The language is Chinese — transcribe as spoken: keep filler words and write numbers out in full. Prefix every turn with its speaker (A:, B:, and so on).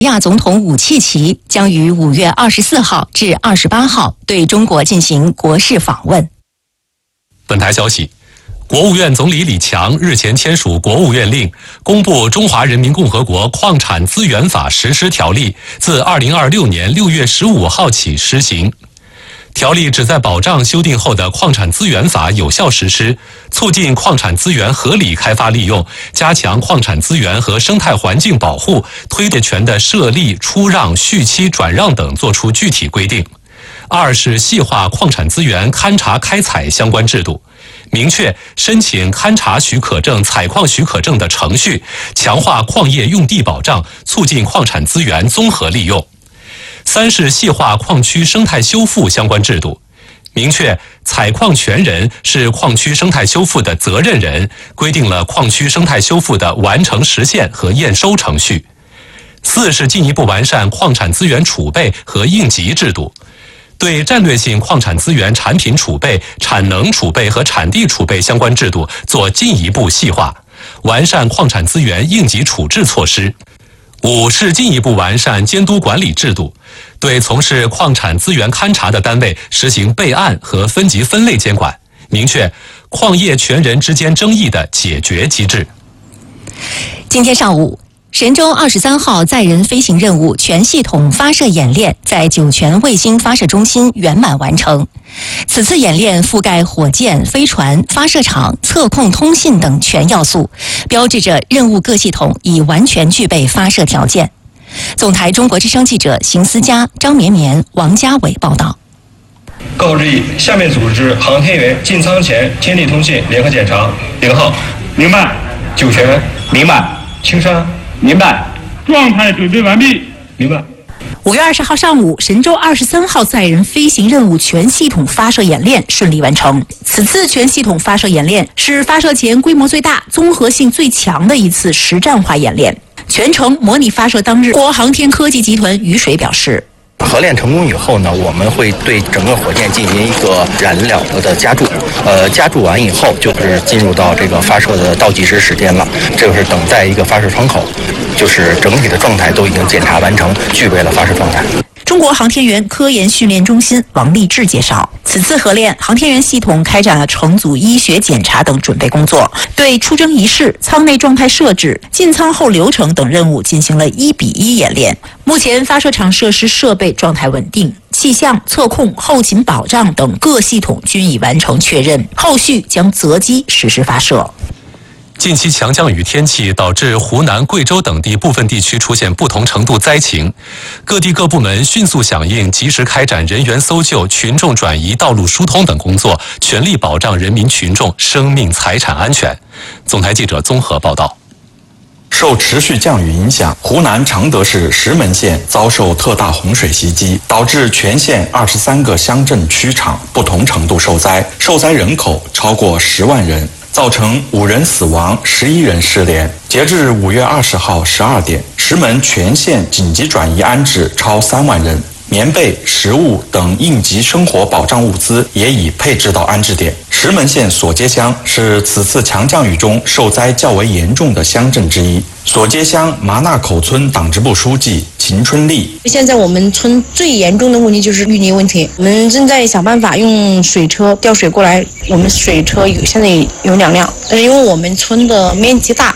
A: 亚总统武契奇将于五月二十四号至二十八号对中国进行国事访问。
B: 本台消息，国务院总理李强日前签署国务院令，公布《中华人民共和国矿产资源法实施条例》，自二零二六年六月十五号起施行。条例旨在保障修订后的矿产资源法有效实施，促进矿产资源合理开发利用，加强矿产资源和生态环境保护，推业权的设立、出让、续期、转让等作出具体规定。二是细化矿产资源勘查开采相关制度，明确申请勘查许可证、采矿许可证的程序，强化矿业用地保障，促进矿产资源综合利用。三是细化矿区生态修复相关制度，明确采矿权人是矿区生态修复的责任人，规定了矿区生态修复的完成实现和验收程序。四是进一步完善矿产资源储备和应急制度，对战略性矿产资源产品储备、产能储备和产地储备相关制度做进一步细化，完善矿产资源应急处置措施。五是进一步完善监督管理制度，对从事矿产资源勘查的单位实行备案和分级分类监管，明确矿业权人之间争议的解决机制。
A: 今天上午，神舟二十三号载人飞行任务全系统发射演练在酒泉卫星发射中心圆满完成。此次演练覆盖火箭、飞船、发射场、测控、通信等全要素，标志着任务各系统已完全具备发射条件。总台中国之声记者邢思佳、张绵绵、王家伟报道。
C: 告知以下面组织航天员进舱前天地通信联合检查。零号，
D: 明白。
C: 酒泉，
D: 明白。
C: 青山，
D: 明白。状态准备完毕，
C: 明白。
E: 五月二十号上午，神舟二十三号载人飞行任务全系统发射演练顺利完成。此次全系统发射演练是发射前规模最大、综合性最强的一次实战化演练。全程模拟发射当日，国航天科技集团于水表示，
F: 合练成功以后呢，我们会对整个火箭进行一个燃料的加注，呃，加注完以后就是进入到这个发射的倒计时时间了，这就是等待一个发射窗口，就是整体的状态都已经检查完成，具备了发射状态。
E: 中国航天员科研训练中心王立志介绍，此次合练，航天员系统开展了成组医学检查等准备工作，对出征仪式、舱内状态设置、进舱后流程等任务进行了一比一演练。目前发射场设施设备状态稳定，气象、测控、后勤保障等各系统均已完成确认，后续将择机实施发射。
B: 近期强降雨天气导致湖南、贵州等地部分地区出现不同程度灾情，各地各部门迅速响应，及时开展人员搜救、群众转移、道路疏通等工作，全力保障人民群众生命财产安全。总台记者综合报道。
G: 受持续降雨影响，湖南常德市石门县遭受特大洪水袭击，导致全县二十三个乡镇区场不同程度受灾，受灾人口超过十万人，造成五人死亡、十一人失联。截至五月二十号十二点，石门全县紧急转移安置超三万人，棉被、食物等应急生活保障物资也已配置到安置点。石门县索街乡是此次强降雨中受灾较为严重的乡镇之一。索街乡麻纳口村党支部书记秦春丽：
H: 现在我们村最严重的问题就是淤泥问题，我们正在想办法用水车调水过来。我们水车有现在有两辆，但是因为我们村的面积大，